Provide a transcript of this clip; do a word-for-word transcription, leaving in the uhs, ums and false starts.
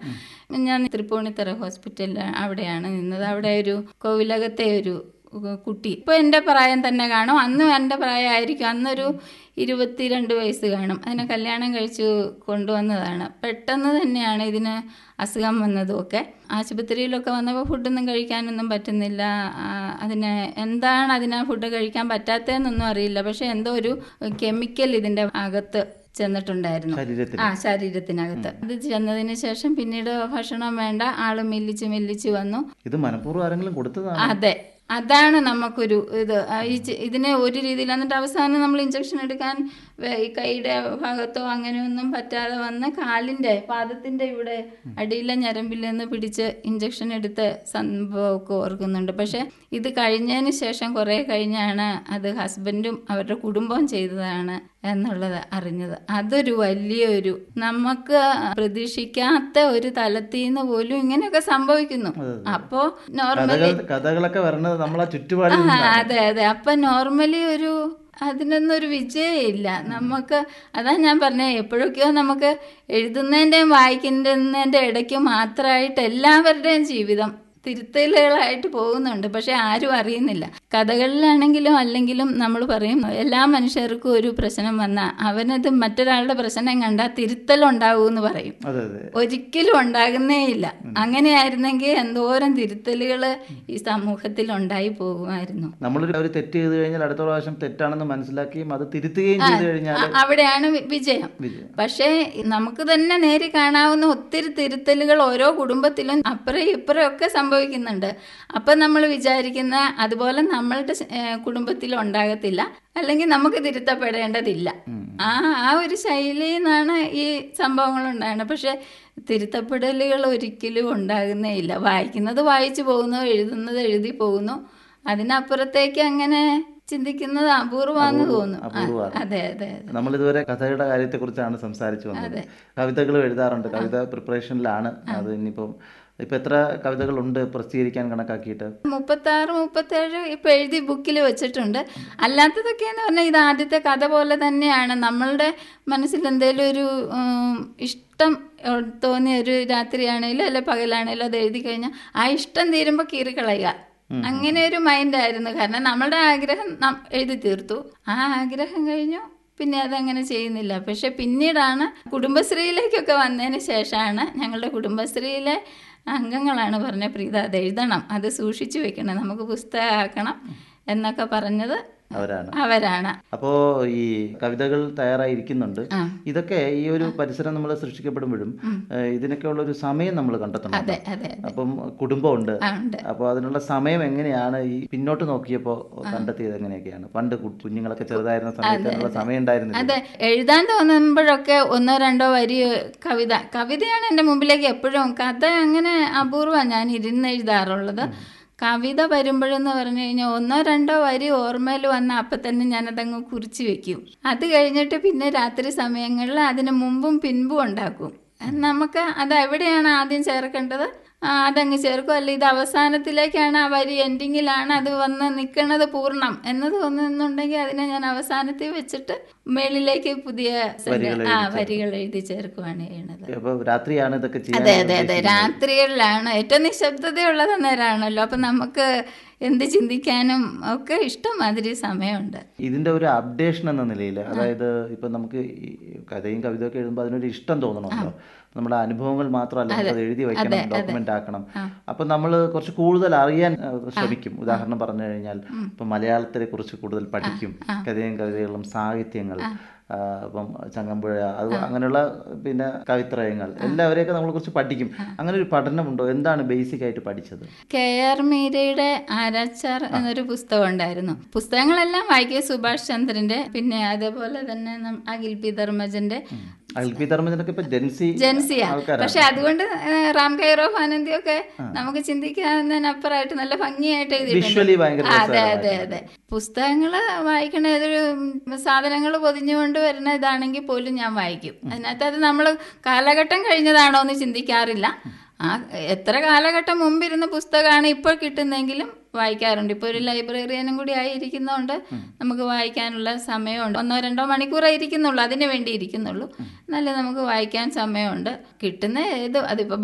ഞാൻ തൃപ്പൂണിത്തറ ഹോസ്പിറ്റലിൽ അവിടെയാണ് നിന്നത്. അവിടെ ഒരു കോവിലകത്തെ ഒരു കുട്ടി, ഇപ്പൊ എൻ്റെ പ്രായം തന്നെ കാണും, അന്നും എൻ്റെ പ്രായമായിരിക്കും, അന്നൊരു ഇരുപത്തിരണ്ട് വയസ്സ് കാണും. അതിനെ കല്യാണം കഴിച്ചു കൊണ്ടുവന്നതാണ്. പെട്ടെന്ന് തന്നെയാണ് ഇതിന് അസുഖം വന്നതും ഒക്കെ. ആശുപത്രിയിലൊക്കെ വന്നപ്പോൾ ഫുഡൊന്നും കഴിക്കാനൊന്നും പറ്റുന്നില്ല. അതിന് എന്താണ് അതിന് ഫുഡ് കഴിക്കാൻ പറ്റാത്തതെന്നൊന്നും അറിയില്ല. പക്ഷെ എന്തോ ഒരു കെമിക്കൽ ഇതിൻ്റെ അകത്ത് ചെന്നിട്ടുണ്ടായിരുന്നു, ആ ശരീരത്തിനകത്ത്. ഇത് ചെന്നതിന് ശേഷം പിന്നീട് ഭക്ഷണം വേണ്ട, ആള് മെല്ലിച്ച് മെല്ലിച്ച് വന്നു. ഇത് മനഃപൂർവ്വം ആരെങ്കിലും കൊടുത്തതാണ്? അതെ, അതാണ് നമുക്കൊരു ഇത്. ഇതിനെ ഒരു രീതിയിൽ എന്നിട്ട് അവസാനം നമ്മൾ ഇഞ്ചക്ഷൻ എടുക്കാൻ ഈ കൈയുടെ ഭാഗത്തോ അങ്ങനെയൊന്നും പറ്റാതെ വന്ന് കാലിൻ്റെ പാദത്തിൻ്റെ ഇവിടെ അടിയിലെ ഞരമ്പിൽ നിന്ന് പിടിച്ച് ഇഞ്ചക്ഷൻ എടുത്ത് സംഭവമൊക്കെ ഓർക്കുന്നുണ്ട്. പക്ഷെ ഇത് കഴിഞ്ഞതിന് ശേഷം കുറേ കഴിഞ്ഞാണ് അത് ഹസ്ബൻഡും അവരുടെ കുടുംബവും ചെയ്തതാണ് എന്നുള്ളത് അറിഞ്ഞത്. അതൊരു വലിയൊരു, നമുക്ക് പ്രതീക്ഷിക്കാത്ത ഒരു തലത്തിൽ നിന്ന് പോലും ഇങ്ങനെയൊക്കെ സംഭവിക്കുന്നു. അപ്പോ നോർമലി കഥകളൊക്കെ വരുന്നത് നമ്മളെ ചുറ്റുപാടിൽ. അതെ അതെ അപ്പൊ നോർമലി ഒരു അതിനൊന്നും ഒരു വിജയമില്ല നമുക്ക്. അതാ ഞാൻ പറഞ്ഞേ, എപ്പോഴൊക്കെയോ നമുക്ക് എഴുതുന്നതിൻ്റെയും വായിക്കുന്നതിൻ്റെ ഇടയ്ക്ക് മാത്രമായിട്ട് എല്ലാവരുടെയും ജീവിതം തിരുത്തലുകളായിട്ട് പോകുന്നുണ്ട്. പക്ഷെ ആരും അറിയുന്നില്ല. കഥകളിലാണെങ്കിലും അല്ലെങ്കിലും നമ്മൾ പറയും എല്ലാ മനുഷ്യർക്കും ഒരു പ്രശ്നം വന്നാൽ അവനത് മറ്റൊരാളുടെ പ്രശ്നം കണ്ടാൽ തിരുത്തലുണ്ടാവും എന്ന് പറയും. ഒരിക്കലും ഉണ്ടാകുന്നേ ഇല്ല. അങ്ങനെയായിരുന്നെങ്കിൽ എന്തോരം തിരുത്തലുകൾ ഈ സമൂഹത്തിൽ ഉണ്ടായി പോകുമായിരുന്നു. നമ്മളൊരു തെറ്റ് ചെയ്ത് കഴിഞ്ഞാൽ അടുത്ത പ്രാവശ്യം തെറ്റാണെന്ന് മനസ്സിലാക്കുകയും അത് തിരുത്തുകയും ചെയ്തു കഴിഞ്ഞാൽ അവിടെയാണ് വിജയം. പക്ഷേ നമുക്ക് തന്നെ നേരി കാണാവുന്ന ഒത്തിരി തിരുത്തലുകൾ ഓരോ കുടുംബത്തിലും അപ്പുറം ഇപ്പുറം ഒക്കെ സംഭവിക്കുന്നുണ്ട്. അപ്പം നമ്മൾ വിചാരിക്കുന്ന അതുപോലെ നമ്മളുടെ കുടുംബത്തിൽ ഉണ്ടാകത്തില്ല, അല്ലെങ്കിൽ നമുക്ക് തിരുത്തപ്പെടേണ്ടതില്ല. ആ ആ ഒരു ശൈലിയിൽ നിന്നാണ് ഈ സംഭവങ്ങൾ ഉണ്ടാകുന്നത്. പക്ഷെ തിരുത്തപ്പെടലുകൾ ഒരിക്കലും ഉണ്ടാകുന്നേ ഇല്ല. വായിക്കുന്നത് വായിച്ചു പോകുന്നു, എഴുതുന്നത് എഴുതി പോകുന്നു. അതിനപ്പുറത്തേക്ക് അങ്ങനെ ചിന്തിക്കുന്നത് അപൂർവമാണെന്ന് തോന്നുന്നു. അതെ അതെ നമ്മൾ ഇതുവരെ കഥയുടെ കാര്യത്തെ കുറിച്ചാണ് സംസാരിച്ചു വന്നത്. കവിതകൾ എഴുതാറുണ്ട്, കവിത പ്രിപ്പറേഷനിലാണ്. അത് ഇനിയിപ്പം ഇപ്പൊ എത്ര കവിതകളുണ്ട് പ്രസിദ്ധീകരിക്കാൻ കണക്കാക്കിയിട്ട്? മുപ്പത്തി ആറ് മുപ്പത്തേഴ് ഇപ്പൊ എഴുതി ബുക്കിൽ വെച്ചിട്ടുണ്ട്. അല്ലാത്തതൊക്കെ എന്ന് പറഞ്ഞാൽ ഇത് ആദ്യത്തെ കഥ പോലെ തന്നെയാണ്. നമ്മളുടെ മനസ്സിൽ എന്തെങ്കിലും ഒരു ഇഷ്ടം തോന്നിയ ഒരു രാത്രിയാണേലും അല്ലെ പകലാണേലും അത് എഴുതി കഴിഞ്ഞാൽ ആ ഇഷ്ടം തീരുമ്പോൾ കീറിക്കളയുക, അങ്ങനെ ഒരു മൈൻഡായിരുന്നു. കാരണം നമ്മളുടെ ആഗ്രഹം എഴുതി തീർത്തു, ആ ആഗ്രഹം കഴിഞ്ഞു, പിന്നെ അതങ്ങനെ ചെയ്യുന്നില്ല. പക്ഷെ പിന്നീടാണ് കുടുംബശ്രീയിലേക്കൊക്കെ വന്നതിന് ശേഷമാണ് ഞങ്ങളുടെ കുടുംബശ്രീയിലെ അംഗങ്ങളാണ് പറഞ്ഞ പ്രീത അത് എഴുതണം, അത് സൂക്ഷിച്ചു വെക്കണം, നമുക്ക് പുസ്തകമാക്കണം എന്നൊക്കെ പറഞ്ഞത് അവരാണ് അവരാണ് അപ്പോ ഈ കവിതകൾ തയ്യാറായിരിക്കുന്നുണ്ട്. ഇതൊക്കെ ഈ ഒരു പരിസരം നമ്മൾ സൃഷ്ടിക്കപ്പെടുമ്പോഴും ഇതിനൊക്കെ ഉള്ള ഒരു സമയം നമ്മൾ കണ്ടെത്തണം. അപ്പം കുടുംബമുണ്ട്, അപ്പോൾ അതിനുള്ള സമയം എങ്ങനെയാണ് ഈ പിന്നോട്ട് നോക്കിയപ്പോൾ കണ്ടെത്തിയത്? എങ്ങനെയൊക്കെയാണ്? പണ്ട് കുഞ്ഞുങ്ങളൊക്കെ ചെറുതായിരുന്ന സമയത്ത് അതിനുള്ള സമയം ഉണ്ടായിരുന്നില്ല. അതെ, എഴുതാൻ തോന്നുമ്പോഴൊക്കെ ഒന്നോ രണ്ടോ വരി കവിത കവിതയാണ് എൻ്റെ മുമ്പിലേക്ക് എപ്പോഴും. കഥ അങ്ങനെ അപൂർവമാണ് ഞാൻ ഇരുന്ന് എഴുതാറുള്ളത്. കവിത വരുമ്പോഴെന്ന് പറഞ്ഞു കഴിഞ്ഞാൽ ഒന്നോ രണ്ടോ വരി ഓർമ്മയിൽ വന്ന അപ്പം തന്നെ ഞാനതങ്ങ് കുറിച്ച് വെക്കും. അത് കഴിഞ്ഞിട്ട് പിന്നെ രാത്രി സമയങ്ങളിൽ അതിന് മുമ്പും പിൻപും ഉണ്ടാക്കും. നമുക്ക് അത് എവിടെയാണ് ആദ്യം ചേർക്കേണ്ടത് അതങ്ങ് ചേർക്കും. അല്ല ഇത് അവസാനത്തിലേക്കാണ്, ആ വരി എൻഡിങ്ങിലാണ് അത് വന്ന് നിൽക്കുന്നത് പൂർണ്ണം എന്ന് തോന്നുന്നുണ്ടെങ്കിൽ അതിനെ ഞാൻ അവസാനത്തിൽ വെച്ചിട്ട് മേളിലേക്ക് പുതിയ ആ വരികൾ എഴുതി ചേർക്കുവാണ് ചെയ്യണത്. അതെ അതെ അതെ രാത്രികളിലാണ് ഏറ്റവും നിശബ്ദതയുള്ളത് നേരമാണല്ലോ. അപ്പം നമുക്ക് എന്ത് ചിന്തിക്കാനും ഒക്കെ ഇഷ്ടമാതിരി സമയമുണ്ട്. ഇതിന്റെ ഒരു അപ്ഡേഷൻ എന്ന നിലയിൽ, അതായത് ഇപ്പൊ നമുക്ക് കഥയും കവിതയൊക്കെ എഴുതുമ്പോൾ അതിനൊരു ഇഷ്ടം തോന്നണമല്ലോ. നമ്മുടെ അനുഭവങ്ങൾ മാത്രമല്ല, അത് എഴുതി വയ്ക്കണം, ഡോക്യുമെന്റ് ആക്കണം. അപ്പൊ നമ്മൾ കുറച്ച് കൂടുതൽ അറിയാൻ ശ്രമിക്കും. ഉദാഹരണം പറഞ്ഞു കഴിഞ്ഞാൽ ഇപ്പൊ മലയാളത്തിനെ കുറിച്ച് കൂടുതൽ പഠിക്കും, കഥയും കവിതകളും സാഹിത്യങ്ങൾ, അപ്പം ചങ്ങമ്പുഴ, അത് അങ്ങനെയുള്ള പിന്നെ കവിത്രയങ്ങൾ എല്ലാവരെയൊക്കെ നമ്മളെ കുറിച്ച് പഠിക്കും. അങ്ങനെ ഒരു പഠനമുണ്ടോ? എന്താണ് ബേസിക് ആയിട്ട് പഠിച്ചത്? കെ ആർ മീരയുടെ ആരാച്ചാർ എന്നൊരു പുസ്തകം ഉണ്ടായിരുന്നു. പുസ്തകങ്ങളെല്ലാം വായിക്കുക, സുഭാഷ് ചന്ദ്രന്റെ, പിന്നെ അതേപോലെ തന്നെ അഖിൽ പി ധർമ്മജന്റെ. ജൻസിയാ, പക്ഷെ അതുകൊണ്ട് റാം കൈറോഫ് ആനന്ദിയൊക്കെ നമുക്ക് ചിന്തിക്കാവുന്നതിനപ്പുറമായിട്ട് നല്ല ഭംഗിയായിട്ട് എഴുതിയിട്ടുണ്ട്. അതെ അതെ അതെ പുസ്തകങ്ങള് വായിക്കണ ഏതൊരു സാധനങ്ങൾ പൊതിഞ്ഞുകൊണ്ട് വരുന്ന ഇതാണെങ്കിൽ പോലും ഞാൻ വായിക്കും. അതിനകത്ത് അത് നമ്മൾ കാലഘട്ടം കഴിഞ്ഞതാണോ എന്ന് ചിന്തിക്കാറില്ല. ആ എത്ര കാലഘട്ടം മുമ്പിരുന്ന പുസ്തകമാണ് ഇപ്പോൾ കിട്ടുന്നെങ്കിലും വായിക്കാറുണ്ട്. ഇപ്പോൾ ഒരു ലൈബ്രറിയനും കൂടി ആയിരിക്കുന്നതുകൊണ്ട് നമുക്ക് വായിക്കാനുള്ള സമയമുണ്ട്. ഒന്നോ രണ്ടോ മണിക്കൂറേ ഇരിക്കുന്നുള്ളൂ, അതിന് വേണ്ടി ഇരിക്കുന്നുള്ളൂ. നല്ല നമുക്ക് വായിക്കാൻ സമയമുണ്ട്. കിട്ടുന്ന ഏത് അതിപ്പോൾ